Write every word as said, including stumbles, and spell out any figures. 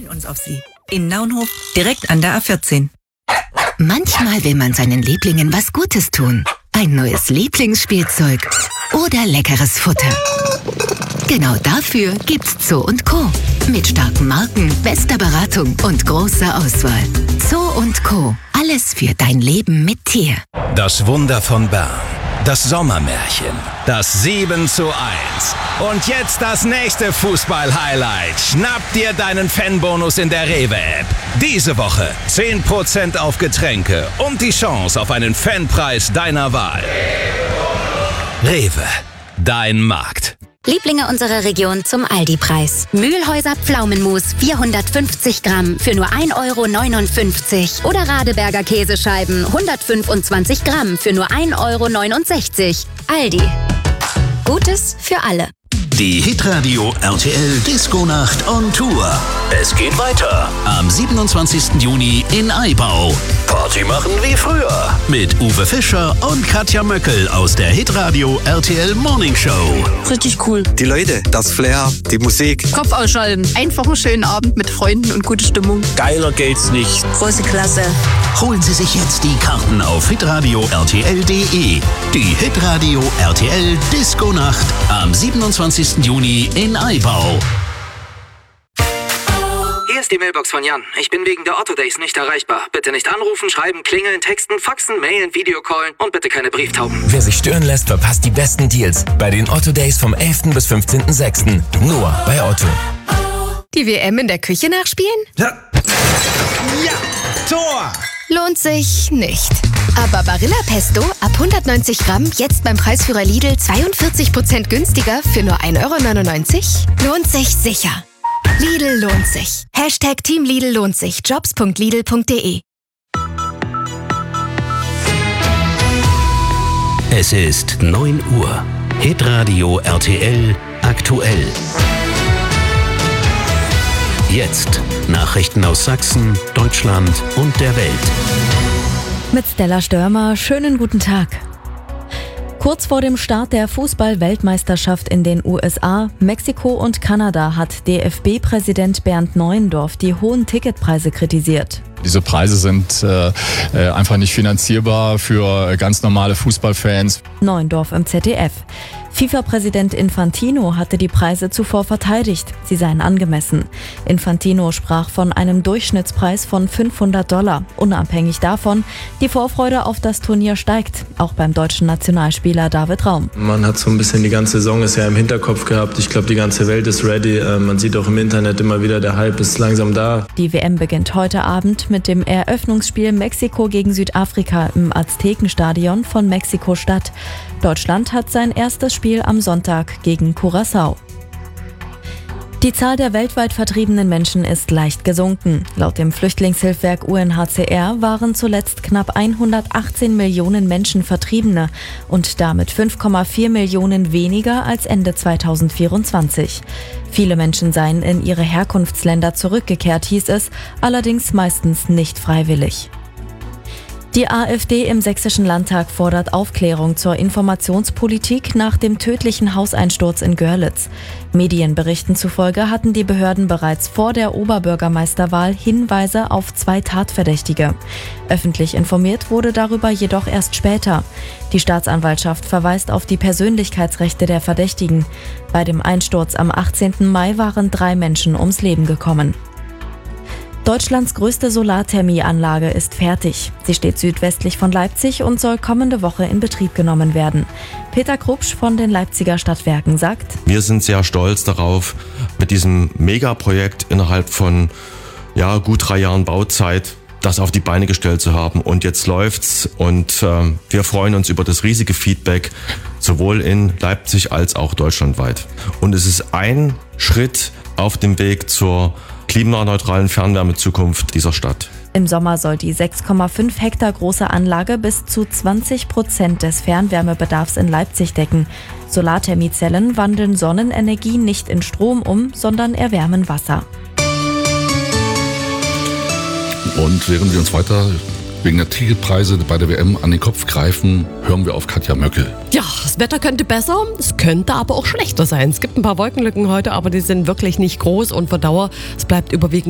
freuen uns auf Sie. In Naunhof, direkt an der A vierzehn. Manchmal will man seinen Lieblingen was Gutes tun. Ein neues Lieblingsspielzeug oder leckeres Futter. Genau dafür gibt's Zoo und Co. Mit starken Marken, bester Beratung und großer Auswahl. Zoo und Co. Alles für dein Leben mit Tier. Das Wunder von Bern. Das Sommermärchen. Das sieben zu eins. Und jetzt das nächste Fußball-Highlight. Schnapp dir deinen Fanbonus in der Rewe-App. Diese Woche zehn Prozent auf Getränke und die Chance auf einen Fanpreis deiner Wahl. Rewe, dein Markt. Lieblinge unserer Region zum Aldi-Preis. Mühlhäuser Pflaumenmus vierhundertfünfzig Gramm für nur ein Euro neunundfünfzig. Oder Radeberger Käsescheiben hundertfünfundzwanzig Gramm für nur ein Euro neunundsechzig. Aldi. Gutes für alle. Die Hitradio R T L Disco-Nacht on Tour. Es geht weiter am siebenundzwanzigsten Juni in Aibau. Party machen wie früher mit Uwe Fischer und Katja Möckel aus der Hitradio R T L Morning Show. Richtig cool. Die Leute, das Flair, die Musik. Kopf ausschalten. Einfach einen schönen Abend mit Freunden und gute Stimmung. Geiler geht's nicht. Große Klasse. Holen Sie sich jetzt die Karten auf hitradio r t l punkt d e. Die Hitradio R T L Disco-Nacht am siebenundzwanzigsten Juni in Aibau. Hier ist die Mailbox von Jan. Ich bin wegen der Otto Days nicht erreichbar. Bitte nicht anrufen, schreiben, klingeln, texten, faxen, mailen, Videocallen und bitte keine Brieftauben. Wer sich stören lässt, verpasst die besten Deals bei den Otto Days vom elften bis fünfzehnten sechsten Nur bei Otto. Die W M in der Küche nachspielen? Ja. Ja, Tor! Lohnt sich nicht. Aber Barilla Pesto ab hundertneunzig Gramm jetzt beim Preisführer Lidl zweiundvierzig Prozent günstiger für nur ein Euro neunundneunzig? Lohnt sich sicher. Lidl lohnt sich. Hashtag Team Lidl lohnt sich. jobs punkt lidl punkt de. Es ist neun Uhr. Hitradio R T L aktuell. Jetzt Nachrichten aus Sachsen, Deutschland und der Welt. Mit Stella Störmer, schönen guten Tag. Kurz vor dem Start der Fußball-Weltmeisterschaft in den U S A, Mexiko und Kanada hat D F B-Präsident Bernd Neuendorf die hohen Ticketpreise kritisiert. Diese Preise sind äh, einfach nicht finanzierbar für ganz normale Fußballfans. Neuendorf im Z D F. FIFA-Präsident Infantino hatte die Preise zuvor verteidigt. Sie seien angemessen. Infantino sprach von einem Durchschnittspreis von fünfhundert Dollar. Unabhängig davon, die Vorfreude auf das Turnier steigt. Auch beim deutschen Nationalspieler David Raum. Man hat so ein bisschen die ganze Saison ist ja im Hinterkopf gehabt. Ich glaube, die ganze Welt ist ready. Man sieht auch im Internet immer wieder, der Hype ist langsam da. Die W M beginnt heute Abend mit dem Eröffnungsspiel Mexiko gegen Südafrika im Aztekenstadion von Mexiko-Stadt. Deutschland hat sein erstes Spiel am Sonntag gegen Curaçao. Die Zahl der weltweit vertriebenen Menschen ist leicht gesunken. Laut dem Flüchtlingshilfswerk U N H C R waren zuletzt knapp hundertachtzehn Millionen Menschen Vertriebene und damit fünf Komma vier Millionen weniger als Ende zweitausendvierundzwanzig. Viele Menschen seien in ihre Herkunftsländer zurückgekehrt, hieß es, allerdings meistens nicht freiwillig. Die AfD im Sächsischen Landtag fordert Aufklärung zur Informationspolitik nach dem tödlichen Hauseinsturz in Görlitz. Medienberichten zufolge hatten die Behörden bereits vor der Oberbürgermeisterwahl Hinweise auf zwei Tatverdächtige. Öffentlich informiert wurde darüber jedoch erst später. Die Staatsanwaltschaft verweist auf die Persönlichkeitsrechte der Verdächtigen. Bei dem Einsturz am achtzehnten Mai waren drei Menschen ums Leben gekommen. Deutschlands größte Solarthermieanlage ist fertig. Sie steht südwestlich von Leipzig und soll kommende Woche in Betrieb genommen werden. Peter Krupsch von den Leipziger Stadtwerken sagt: Wir sind sehr stolz darauf, mit diesem Megaprojekt innerhalb von ja, gut drei Jahren Bauzeit das auf die Beine gestellt zu haben. Und jetzt läuft's und äh, wir freuen uns über das riesige Feedback, sowohl in Leipzig als auch deutschlandweit. Und es ist ein Schritt auf dem Weg zur klimaneutralen Fernwärmezukunft dieser Stadt. Im Sommer soll die sechs Komma fünf Hektar große Anlage bis zu zwanzig Prozent des Fernwärmebedarfs in Leipzig decken. Solarthermiezellen wandeln Sonnenenergie nicht in Strom um, sondern erwärmen Wasser. Und während wir uns weiter wegen der Ticketpreise bei der W M an den Kopf greifen, hören wir auf Katja Möckel. Ja, das Wetter könnte besser, es könnte aber auch schlechter sein. Es gibt ein paar Wolkenlücken heute, aber die sind wirklich nicht groß und für Dauer. Es bleibt überwiegend